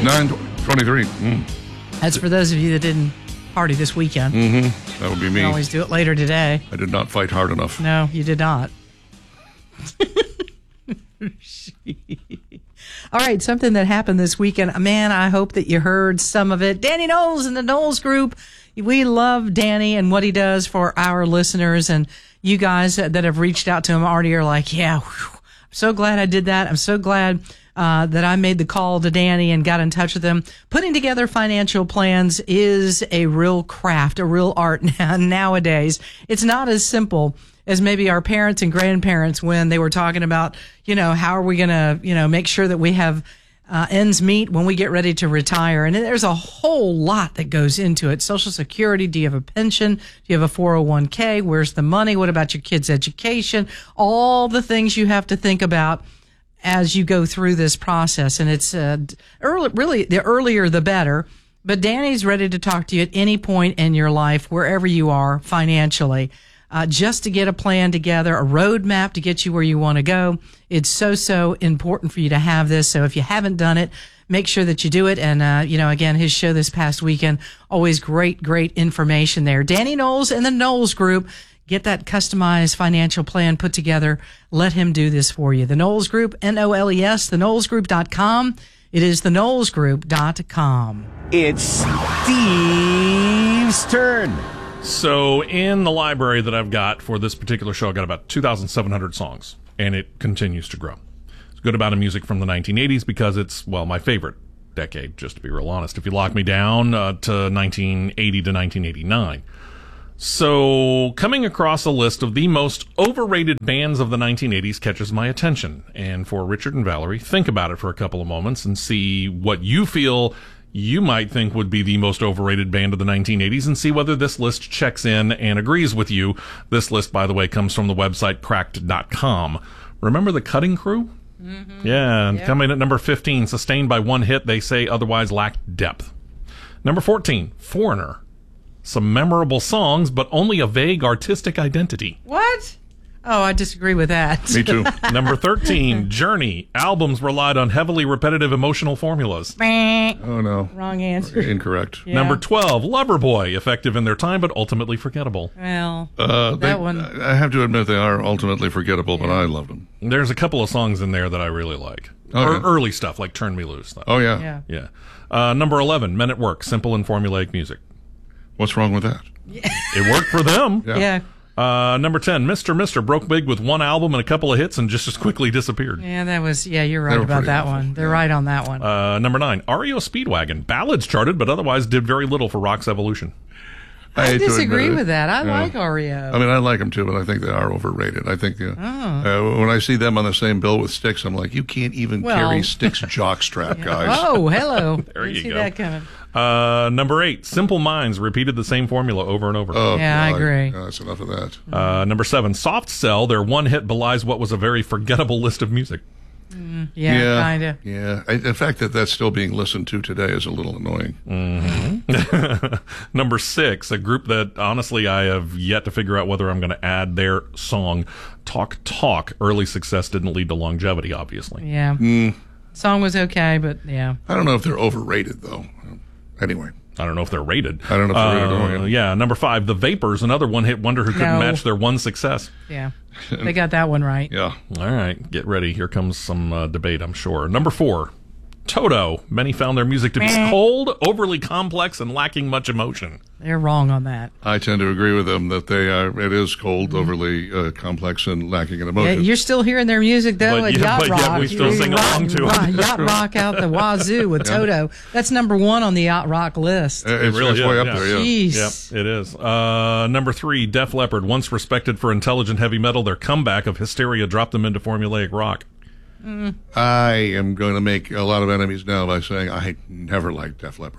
9:23. That's for those of you that didn't party this weekend. That would be me. You can always do it later today. I did not fight hard enough. No, you did not. All right, something that happened this weekend. Man, I hope that you heard some of it. Danny Knowles and the Knowles Group. We love Danny and what he does for our listeners. And you guys that have reached out to him already are like, yeah, whew, I'm so glad I did that. I'm so glad that I made the call to Danny and got in touch with him. Putting together financial plans is a real craft, a real art nowadays. It's not as simple as maybe our parents and grandparents when they were talking about, how are we going to, make sure that we have ends meet when we get ready to retire. And there's a whole lot that goes into it. Social Security, do you have a pension? Do you have a 401k? Where's the money? What about your kids' education? All the things you have to think about as you go through this process. And it's really the earlier the better. But Danny's ready to talk to you at any point in your life, wherever you are financially. Just to get a plan together, a roadmap to get you where you want to go. It's so important for you to have this. So if you haven't done it, make sure that you do it. And, again, his show this past weekend, always great information there. Danny Knowles and the Knowles Group. Get that customized financial plan put together. Let him do this for you. The Knowles Group, Knowles, theknowlesgroup.com. It is theknowlesgroup.com. It's Steve's turn. So in the library that I've got for this particular show, I've got about 2,700 songs, and it continues to grow. It's a good amount of music from the 1980s because it's, my favorite decade, just to be real honest. If you lock me down to 1980 to 1989. So coming across a list of the most overrated bands of the 1980s catches my attention. And for Richard and Valerie, think about it for a couple of moments and see what you feel you might think would be the most overrated band of the 1980s and see whether this list checks in and agrees with you. This list, by the way, comes from the website cracked.com. Remember the Cutting Crew? Mm-hmm. Yeah, yep. Coming at number 15, sustained by one hit, they say otherwise lacked depth. Number 14, Foreigner. Some memorable songs, but only a vague artistic identity. What? Oh, I disagree with that. Me too. Number 13, Journey. Albums relied on heavily repetitive emotional formulas. Oh, no. Wrong answer. Incorrect. Yeah. Number 12, Loverboy. Effective in their time, but ultimately forgettable. Well, one. I have to admit they are ultimately forgettable, but I love them. There's a couple of songs in there that I really like. Early stuff, like Turn Me Loose. Oh, yeah. Yeah. Number 11, Men at Work. Simple and formulaic music. What's wrong with that? It worked for them. Yeah. Number 10, Mr. broke big with one album and a couple of hits and just as quickly disappeared. Yeah, you're right about that one. They're right on that one. Number 9, REO Speedwagon. Ballads charted, but otherwise did very little for rock's evolution. I disagree with that. I like REO. I mean, I like them too, but I think they are overrated. I think when I see them on the same bill with Styx, I'm like, you can't even carry Styx jockstrap, guys. Oh, hello. There you go. That coming. Number 8, Simple Minds repeated the same formula over and over. Oh, yeah, I agree. That's enough of that. Number 7, Soft Cell. Their one hit belies what was a very forgettable list of music. Yeah, kind of. Yeah. The fact that that's still being listened to today is a little annoying. Mm-hmm. Number 6, a group that honestly I have yet to figure out whether I'm going to add their song, Talk Talk. Early success didn't lead to longevity, obviously. Yeah. Song was okay, but yeah. I don't know if they're overrated, though. Anyway. I don't know if they're rated. I don't know if they're rated. Yeah, number 5, The Vapors, another one-hit wonder who couldn't match their one success. Yeah, they got that one right. Yeah. All right, get ready. Here comes some debate, I'm sure. Number 4, Toto. Many found their music to be cold, overly complex, and lacking much emotion. They're wrong on that. I tend to agree with them that it is cold, overly complex, and lacking in emotion. You're still hearing their music, though, at Yacht Rock. Yet we still sing along to it. Yacht Rock out the wazoo with Toto. That's number 1 on the Yacht Rock list. It's really way up there, yeah. Jeez. Yep, it is. Number 3, Def Leppard. Once respected for intelligent heavy metal, their comeback of hysteria dropped them into formulaic rock. I am going to make a lot of enemies now by saying I never liked Def Leppard.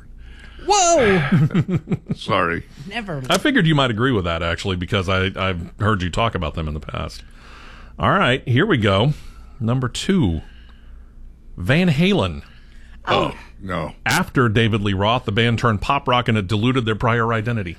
Whoa! Sorry. Never. I figured you might agree with that, actually, because I've heard you talk about them in the past. All right, here we go. Number 2, Van Halen. Oh, no. After David Lee Roth, the band turned pop rock and it diluted their prior identity.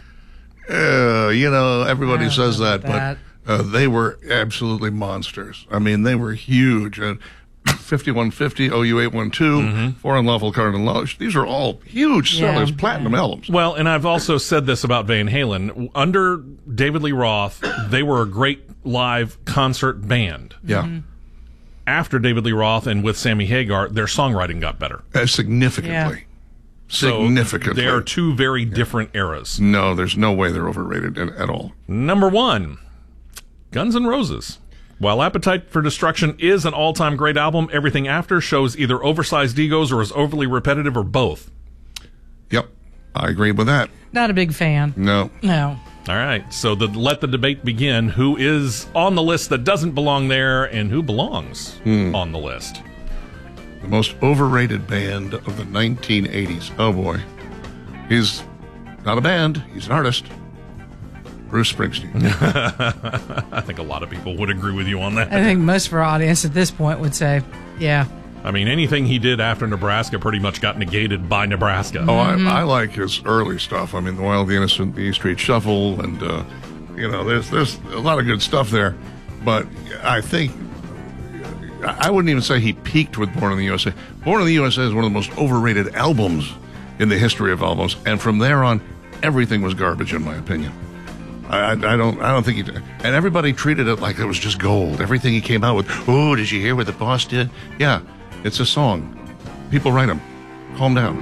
Everybody says that, but they were absolutely monsters. I mean, they were huge. And 5150, OU812, For Unlawful Cardinal Knowledge. These are all huge sellers, platinum albums. Well, and I've also said this about Van Halen. Under David Lee Roth, they were a great live concert band. Yeah. After David Lee Roth and with Sammy Hagar, their songwriting got better. Significantly. Yeah. Significantly. So they are two very different eras. No, there's no way they're overrated at all. Number 1, Guns N' Roses. While Appetite for Destruction is an all-time great album, everything after shows either oversized egos or is overly repetitive or both. Yep, I agree with that. Not a big fan. No. All right, so let the debate begin. Who is on the list that doesn't belong there and who belongs on the list? The most overrated band of the 1980s. Oh, boy. He's not a band. He's an artist. Bruce Springsteen. I think a lot of people would agree with you on that. I think most of our audience at this point would say, yeah. I mean, anything he did after Nebraska pretty much got negated by Nebraska. Oh, I like his early stuff. I mean, The Wild, the Innocent, The E Street Shuffle, and, there's a lot of good stuff there. But I think, I wouldn't even say he peaked with Born in the USA. Born in the USA is one of the most overrated albums in the history of albums. And from there on, everything was garbage, in my opinion. I don't think he did. And everybody treated it like it was just gold. Everything he came out with, oh, did you hear what the boss did? Yeah, it's a song. People write them. Calm down.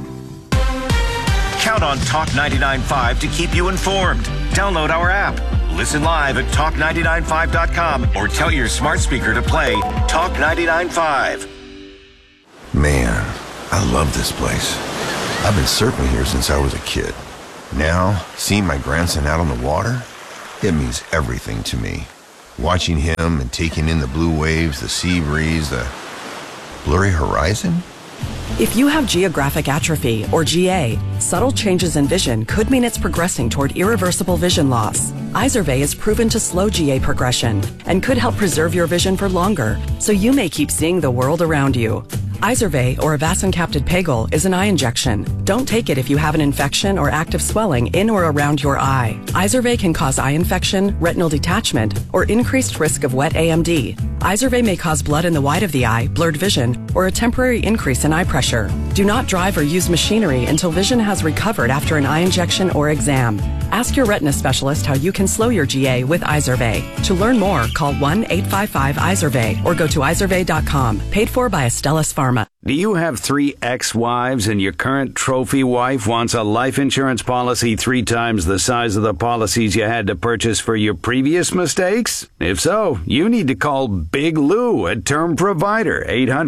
Count on Talk 99.5 to keep you informed. Download our app. Listen live at talk995.com or tell your smart speaker to play Talk 99.5. Man, I love this place. I've been surfing here since I was a kid. Now, seeing my grandson out on the water, it means everything to me. Watching him and taking in the blue waves, the sea breeze, the blurry horizon. If you have geographic atrophy, or GA, subtle changes in vision could mean it's progressing toward irreversible vision loss. Izervay is proven to slow GA progression and could help preserve your vision for longer, so you may keep seeing the world around you. Izervay, or avacincaptad pegol, is an eye injection. Don't take it if you have an infection or active swelling in or around your eye. Izervay can cause eye infection, retinal detachment, or increased risk of wet AMD. Izervay may cause blood in the white of the eye, blurred vision, or a temporary increase in eye pressure. Do not drive or use machinery until vision has recovered after an eye injection or exam. Ask your retina specialist how you can slow your GA with Izervay. To learn more, call 1-855-IZERVAY or go to izervay.com. Paid for by Astellas Pharma. Do you have 3 ex-wives and your current trophy wife wants a life insurance policy 3 times the size of the policies you had to purchase for your previous mistakes? If so, you need to call Big Lou at Term Provider,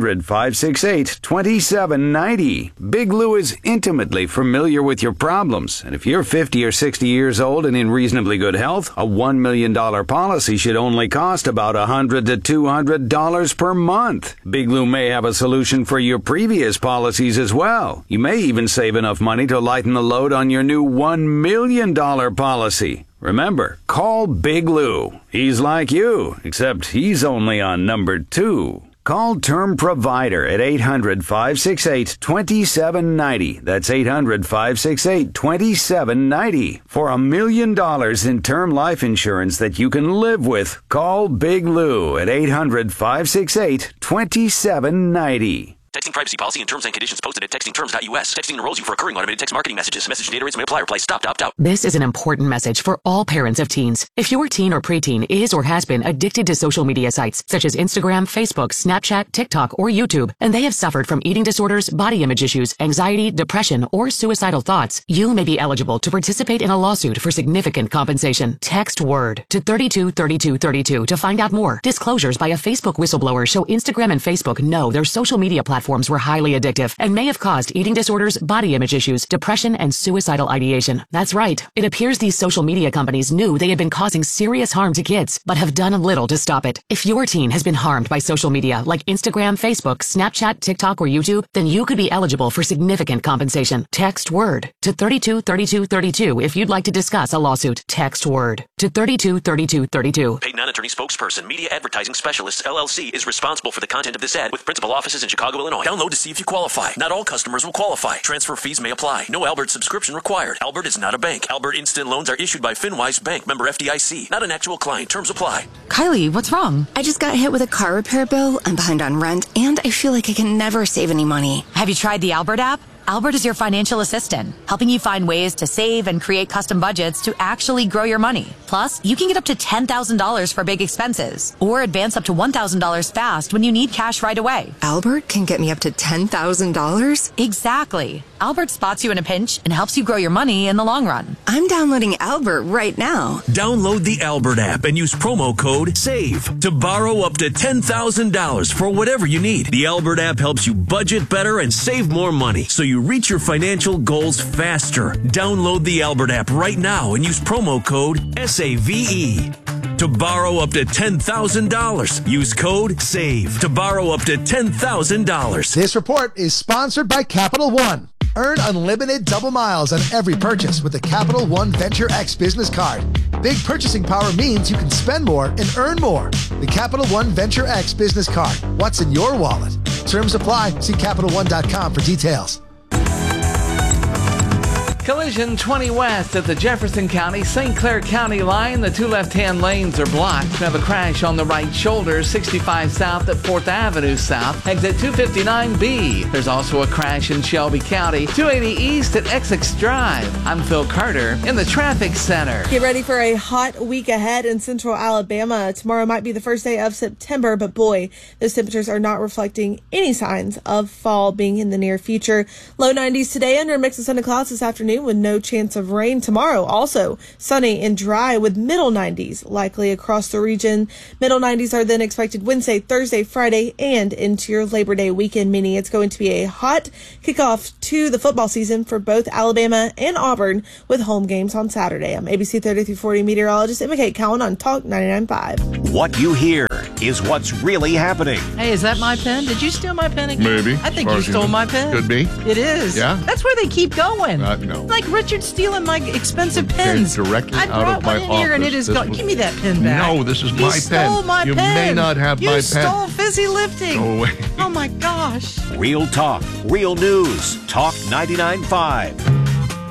800-568-2790. Big Lou is intimately familiar with your problems, and if you're 50 or 60 years old and in reasonably good health, a $1 million policy should only cost about $100 to $200 per month. Big Lou may have a solution for your previous policies as well. You may even save enough money to lighten the load on your new $1 million policy. Remember, call Big Lou. He's like you, except he's only on number 2. Call Term Provider at 800-568-2790. That's 800-568-2790. For $1 million in term life insurance that you can live with, call Big Lou at 800-568-2790. Texting privacy policy and terms and conditions posted at textingterms.us. Texting enrolls you for recurring automated text marketing messages. Message data rates may apply. Reply stop to opt out. This is an important message for all parents of teens. If your teen or preteen is or has been addicted to social media sites such as Instagram, Facebook, Snapchat, TikTok, or YouTube, and they have suffered from eating disorders, body image issues, anxiety, depression, or suicidal thoughts, you may be eligible to participate in a lawsuit for significant compensation. Text WORD to 323232 to find out more. Disclosures by a Facebook whistleblower show Instagram and Facebook know their social media platforms were highly addictive and may have caused eating disorders, body image issues, depression, and suicidal ideation. That's right. It appears these social media companies knew they had been causing serious harm to kids, but have done little to stop it. If your teen has been harmed by social media like Instagram, Facebook, Snapchat, TikTok, or YouTube, then you could be eligible for significant compensation. Text WORD to 323232 if you'd like to discuss a lawsuit. Text WORD to 323232. Paid non-attorney spokesperson, Media Advertising Specialists, LLC, is responsible for the content of this ad with principal offices in Chicago, Illinois. Illinois. Download to see if you qualify. Not all customers will qualify. Transfer fees may apply. No Albert subscription required. Albert is not a bank. Albert Instant Loans are issued by FinWise Bank, member FDIC. Not an actual client. Terms apply. Kylie, what's wrong? I just got hit with a car repair bill. I'm behind on rent, and I feel like I can never save any money. Have you tried the Albert app? Albert is your financial assistant, helping you find ways to save and create custom budgets to actually grow your money. Plus, you can get up to $10,000 for big expenses, or advance up to $1,000 fast when you need cash right away. Albert can get me up to $10,000? Exactly. Albert spots you in a pinch and helps you grow your money in the long run. I'm downloading Albert right now. Download the Albert app and use promo code SAVE to borrow up to $10,000 for whatever you need. The Albert app helps you budget better and save more money, so you reach your financial goals faster. Download the Albert app right now and use promo code SAVE to borrow up to $10,000. Use code SAVE to borrow up to $10,000. This report is sponsored by Capital One. Earn unlimited double miles on every purchase with the Capital One Venture X business card. Big purchasing power means you can spend more and earn more. The Capital One Venture X business card. What's in your wallet? Terms apply. See CapitalOne.com for details. Collision 20 west at the Jefferson County, St. Clair County line. The two left-hand lanes are blocked. We have a crash on the right shoulder, 65 south at 4th Avenue South, exit 259B. There's also a crash in Shelby County, 280 east at Essex Drive. I'm Phil Carter in the traffic center. Get ready for a hot week ahead in central Alabama. Tomorrow might be the first day of September, but boy, those temperatures are not reflecting any signs of fall being in the near future. Low 90s today under a mix of sun and clouds this afternoon, with no chance of rain. Tomorrow also sunny and dry with middle 90s likely across the region. Middle 90s are then expected Wednesday, Thursday, Friday, and into your Labor Day weekend, meaning it's going to be a hot kickoff to the football season for both Alabama and Auburn with home games on Saturday. I'm ABC 30-40 meteorologist Emma Kate Cowan on Talk 99.5. What you hear is what's really happening. Hey, is that my pen? Did you steal my pen again? Maybe. I think you stole my pen. Could be. It is. Yeah? That's where they keep going. No. Like Richard stealing my expensive pens. Directly I out of brought my one in here and it is gone. Give me that pen back. No, this is my pen. You stole my You pen. may not have my pen. You stole Fizzy Lifting. Go away. Oh my gosh. Real talk, real news. Talk 99.5.